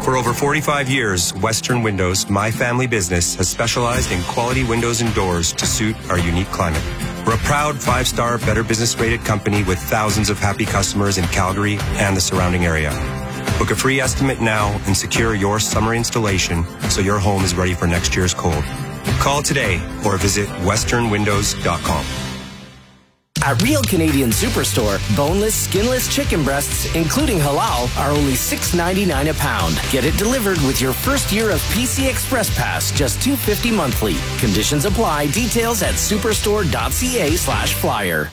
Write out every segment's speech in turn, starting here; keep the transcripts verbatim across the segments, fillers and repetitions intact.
For over forty-five years, Western Windows, my family business, has specialized in quality windows and doors to suit our unique climate. We're a proud five-star Better Business rated company with thousands of happy customers in Calgary and the surrounding area. Book a free estimate now and secure your summer installation so your home is ready for next year's cold. Call today or visit western windows dot com. At Real Canadian Superstore, boneless, skinless chicken breasts, including halal, are only six ninety-nine a pound. Get it delivered with your first year of P C Express Pass, just two fifty monthly. Conditions apply. Details at superstore.ca slash flyer.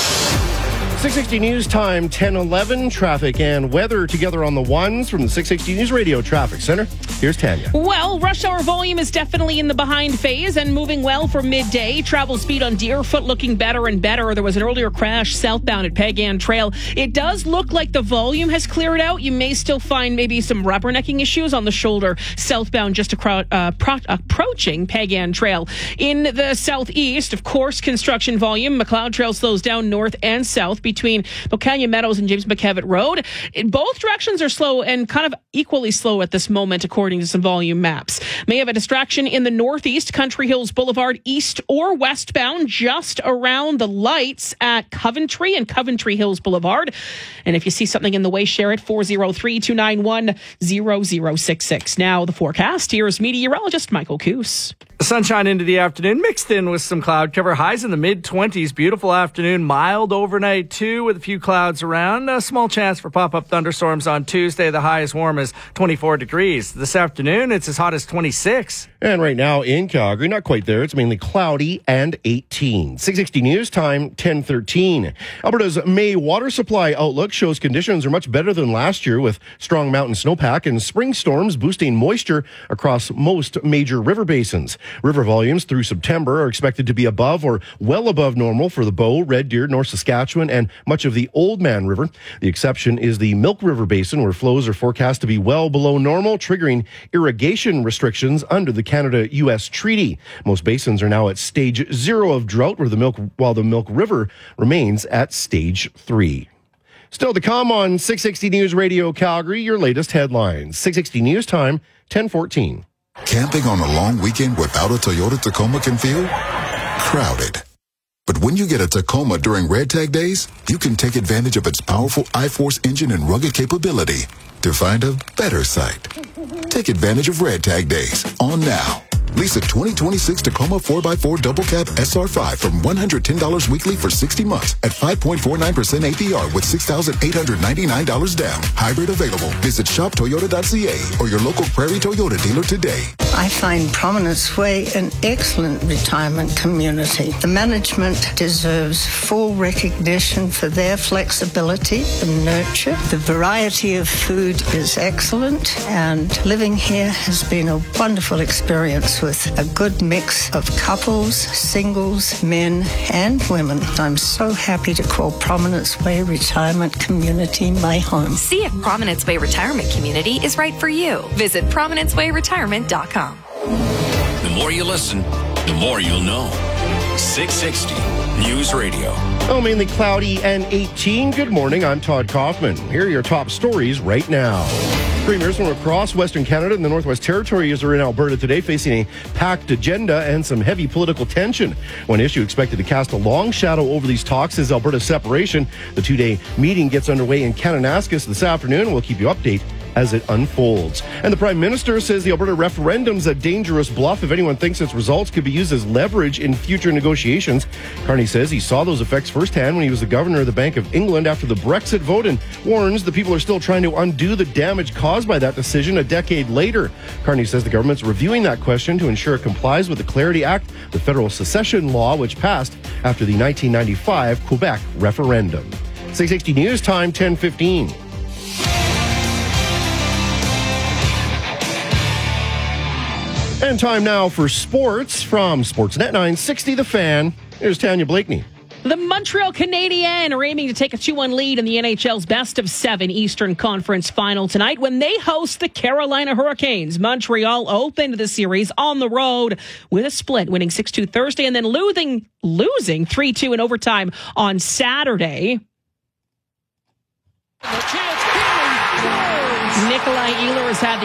six sixty News Time, ten eleven. Traffic and weather together on the ones from the six sixty News Radio Traffic Center. Here's Tanya. Well, rush hour volume is definitely in the behind phase and moving well for midday. Travel speed on Deerfoot looking better and better. There was an earlier crash southbound at Peg Ann Trail. It does look like the volume has cleared out. You may still find maybe some rubbernecking issues on the shoulder southbound just acro- uh, pro- approaching Peg Ann Trail. In the southeast, of course, construction volume. McLeod Trail slows down north and south between Bocania Meadows and James McKevitt Road. In both directions are slow and kind of equally slow at this moment, according to some volume maps. May have a distraction in the northeast, Country Hills Boulevard, east or westbound, just around the lights at Coventry and Coventry Hills Boulevard. And if you see something in the way, share it, four oh three, two nine one, zero zero six six. Now the forecast. Here's meteorologist Michael Coos. Sunshine into the afternoon, mixed in with some cloud cover. Highs in the mid-twenties. Beautiful afternoon. Mild overnight, too, with a few clouds around. A small chance for pop-up thunderstorms on Tuesday. The high as warm as twenty-four degrees. This afternoon, it's as hot as twenty-six. And right now in Calgary, not quite there. It's mainly cloudy and eighteen. six sixty News Time, ten thirteen. Alberta's May water supply outlook shows conditions are much better than last year, with strong mountain snowpack and spring storms boosting moisture across most major river basins. River volumes through September are expected to be above or well above normal for the Bow, Red Deer, North Saskatchewan, and much of the Oldman River. The exception is the Milk River Basin, where flows are forecast to be well below normal, triggering irrigation restrictions under the Canada U S Treaty. Most basins are now at stage zero of drought, where the Milk, while the Milk River remains at stage three. Still to come on six sixty News Radio Calgary, your latest headlines. six sixty News Time, ten fourteen. Camping on a long weekend without a Toyota Tacoma can feel crowded. But when you get a Tacoma during Red Tag Days, you can take advantage of its powerful iForce engine and rugged capability to find a better site. Take advantage of Red Tag Days on now. Lease a twenty twenty-six Tacoma four by four Double Cab S R five from one hundred ten dollars weekly for sixty months at five point four nine percent A P R with six thousand eight hundred ninety-nine dollars down. Hybrid available. Visit shop toyota dot c a or your local Prairie Toyota dealer today. I find Prominence Way an excellent retirement community. The management deserves full recognition for their flexibility and nurture. The variety of food is excellent, and living here has been a wonderful experience with a good mix of couples, singles, men, and women. I'm so happy to call Prominence Way Retirement Community my home. See if Prominence Way Retirement Community is right for you. Visit prominence way retirement dot com. The more you listen, the more you'll know. six sixty News Radio. Oh, mainly cloudy and eighteen. Good morning, I'm Todd Kaufman. Here are your top stories right now. Premiers from across Western Canada and the Northwest Territories are in Alberta today, facing a packed agenda and some heavy political tension. One issue expected to cast a long shadow over these talks is Alberta's separation. The two-day meeting gets underway in Kananaskis this afternoon. We'll keep you updated as it unfolds. And the Prime Minister says the Alberta referendum's a dangerous bluff if anyone thinks its results could be used as leverage in future negotiations. Carney says he saw those effects firsthand when he was the governor of the Bank of England after the Brexit vote, and warns the people are still trying to undo the damage caused by that decision a decade later. Carney says the government's reviewing that question to ensure it complies with the Clarity Act, the federal secession law, which passed after the nineteen ninety-five Quebec referendum. six sixty News Time, ten fifteen. And time now for sports from Sportsnet nine sixty The Fan. Here's Tanya Blakeney. The Montreal Canadiens are aiming to take a two one lead in the N H L's best of seven Eastern Conference final tonight when they host the Carolina Hurricanes. Montreal opened the series on the road with a split, winning six two Thursday and then losing losing three two in overtime on Saturday. Nikolai Ehlers has had the